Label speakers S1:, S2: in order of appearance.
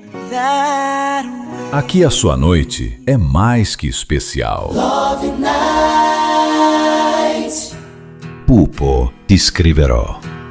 S1: that way.
S2: Aqui a sua noite é mais que especial.
S1: Love Night.
S2: Pupo, ti scriverò.